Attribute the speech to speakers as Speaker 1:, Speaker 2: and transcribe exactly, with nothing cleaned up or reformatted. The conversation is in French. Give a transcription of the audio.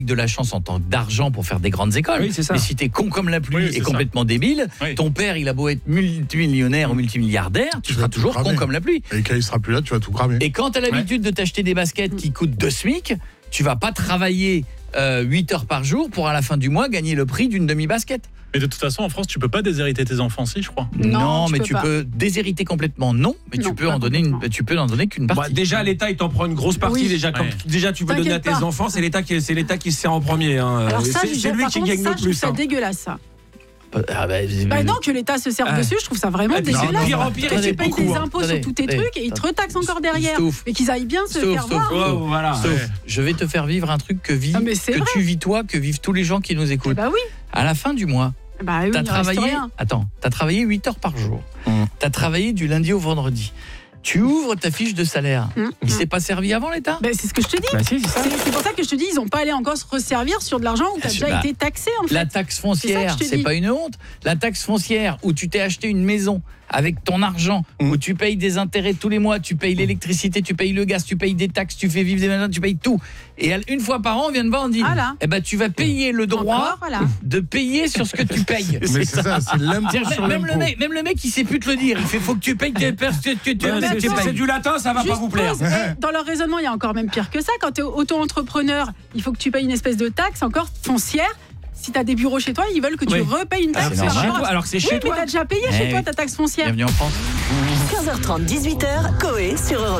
Speaker 1: de la chance en tant d'argent pour faire des grandes écoles.
Speaker 2: Oui, c'est ça.
Speaker 1: Mais si t'es con comme la pluie
Speaker 3: Oui,
Speaker 1: et complètement ça. débile,
Speaker 3: oui.
Speaker 1: ton père, il a beau être multimillionnaire ou multimilliardaire, tu,
Speaker 4: Tu
Speaker 1: seras
Speaker 4: vas
Speaker 1: toujours
Speaker 4: tout cramer.
Speaker 1: con comme la pluie.
Speaker 4: Et quand il sera plus là, tu vas tout cramer.
Speaker 1: Et quand t'as l'habitude ouais. de t'acheter des baskets qui coûtent deux SMIC, tu vas pas travailler euh, huit heures par jour pour à la fin du mois gagner le prix d'une demi-basket.
Speaker 3: Mais de toute façon, en France, tu peux pas déshériter tes enfants, si, je crois.
Speaker 1: Non,
Speaker 5: Non, tu
Speaker 1: mais
Speaker 5: peux
Speaker 1: tu
Speaker 5: pas.
Speaker 1: peux déshériter complètement, non, mais
Speaker 5: Non,
Speaker 1: tu peux
Speaker 5: pas
Speaker 1: en donner une,
Speaker 5: complètement.
Speaker 1: tu peux en donner qu'une partie.
Speaker 2: Bah, déjà, l'État, il t'en prend une grosse partie.
Speaker 5: Oui.
Speaker 2: Déjà, comme,
Speaker 3: Ouais.
Speaker 2: déjà, tu veux donner à
Speaker 5: T'inquiète
Speaker 2: tes
Speaker 5: pas.
Speaker 2: enfants, c'est l'État qui, c'est l'État qui se sert en premier. Hein.
Speaker 5: Alors ça,
Speaker 2: c'est
Speaker 5: je-
Speaker 2: c'est lui
Speaker 5: par
Speaker 2: qui
Speaker 5: contre,
Speaker 2: gagne
Speaker 5: ça,
Speaker 2: le
Speaker 5: je trouve
Speaker 2: plus.
Speaker 5: ça
Speaker 2: hein.
Speaker 5: dégueulasse, ça.
Speaker 1: Ah bah,
Speaker 5: Bah non, que l'État se serve
Speaker 1: Ah.
Speaker 5: dessus, je trouve ça vraiment
Speaker 2: Ah,
Speaker 5: dégueulasse.
Speaker 2: non, pire en pire,
Speaker 5: que
Speaker 2: c'est
Speaker 5: tu payes
Speaker 2: beaucoup,
Speaker 5: des
Speaker 2: hein.
Speaker 5: impôts
Speaker 1: Attendez,
Speaker 5: sur tous tes
Speaker 1: attendez,
Speaker 5: trucs et ils te
Speaker 1: attendez.
Speaker 5: retaxent encore derrière.
Speaker 1: Sauf-
Speaker 5: Mais qu'ils aillent bien se
Speaker 1: sauf-
Speaker 5: faire
Speaker 1: sauf-
Speaker 5: voir.
Speaker 2: Oh, voilà.
Speaker 1: Sauf,
Speaker 2: Ouais.
Speaker 1: je vais te faire vivre un truc que vis,
Speaker 5: Ah, mais c'est
Speaker 1: que
Speaker 5: vrai.
Speaker 1: tu vis toi, que vivent tous les gens qui nous
Speaker 5: Eh
Speaker 1: écoutent.
Speaker 5: bah oui.
Speaker 1: À la fin du mois,
Speaker 5: Bah oui,
Speaker 1: t'as
Speaker 5: il ne reste
Speaker 1: travaillé,
Speaker 5: rien.
Speaker 1: attends, t'as travaillé huit heures par jour.
Speaker 4: Mmh.
Speaker 1: T'as travaillé du lundi au vendredi. Tu ouvres ta fiche de salaire.
Speaker 5: Mmh.
Speaker 1: Il s'est pas servi avant l'État.
Speaker 5: Bah, c'est ce que je te dis.
Speaker 2: Bah, si, c'est ça.
Speaker 5: C'est c'est pour ça que je te dis, ils n'ont pas allé encore se resservir sur de l'argent où tu as
Speaker 1: Ah,
Speaker 5: déjà
Speaker 1: bah,
Speaker 5: été taxé en fait.
Speaker 1: La taxe
Speaker 5: C'est
Speaker 1: foncière,
Speaker 5: ça que je te
Speaker 1: c'est
Speaker 5: dis.
Speaker 1: pas une honte. La taxe foncière où tu t'es acheté une maison avec ton argent,
Speaker 4: Mm.
Speaker 1: où tu payes des intérêts tous les mois, tu payes l'électricité, tu payes le gaz, tu payes des taxes, tu fais vivre des maisons, tu payes tout. Et une fois par an, on vient de voir, on dit,
Speaker 5: Voilà.
Speaker 1: eh ben tu vas payer le droit
Speaker 5: Encore, voilà.
Speaker 1: de payer sur ce que tu payes.
Speaker 4: Mais c'est ça, c'est l'impôt
Speaker 1: C'est-à-dire,
Speaker 4: sur
Speaker 1: même, le
Speaker 4: l'impôt.
Speaker 1: mec, même le mec, il sait plus te le dire. Il fait, faut que tu payes tes pertes, tu, tu, tu,
Speaker 2: Ouais,
Speaker 1: tu-
Speaker 2: c'est-
Speaker 1: tu
Speaker 2: c'est-
Speaker 1: payes.
Speaker 2: C'est du latin, ça va
Speaker 5: Juste
Speaker 2: pas vous plaire.
Speaker 5: pause. Eh, dans leur raisonnement, il y a encore même pire que ça. Quand tu es auto-entrepreneur, il faut que tu payes une espèce de taxe encore foncière. Si tu as des bureaux chez toi, ils veulent que tu
Speaker 2: Oui.
Speaker 5: repayes une
Speaker 2: Alors
Speaker 5: taxe.
Speaker 2: que c'est
Speaker 5: par
Speaker 2: chez
Speaker 5: rapport à-
Speaker 2: toi. Alors que c'est
Speaker 5: Oui,
Speaker 2: chez
Speaker 5: mais
Speaker 2: toi.
Speaker 5: t'as déjà payé
Speaker 1: Eh
Speaker 5: chez toi
Speaker 1: oui.
Speaker 5: ta taxe foncière.
Speaker 1: Bienvenue en France.
Speaker 6: quinze heures trente, dix-huit heures, Coé sur Europe.